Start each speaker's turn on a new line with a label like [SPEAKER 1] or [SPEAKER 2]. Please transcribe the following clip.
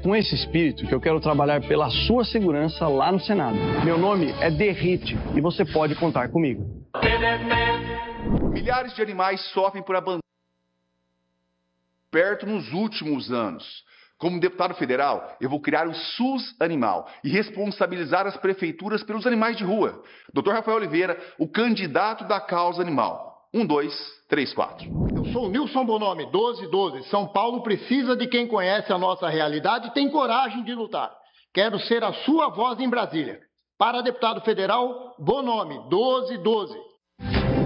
[SPEAKER 1] com esse espírito que eu quero trabalhar pela sua segurança lá no Senado. Meu nome é Derrite e você pode contar comigo.
[SPEAKER 2] Milhares de animais sofrem por abandono perto nos últimos anos. Como deputado federal, eu vou criar o SUS Animal e responsabilizar as prefeituras pelos animais de rua. Dr. Rafael Oliveira, o candidato da causa animal. 1, 2, 3, 4.
[SPEAKER 3] Eu sou o Nilson Bonomi, 1212. São Paulo precisa de quem conhece a nossa realidade e tem coragem de lutar. Quero ser a sua voz em Brasília. Para deputado federal, Bonomi, 1212.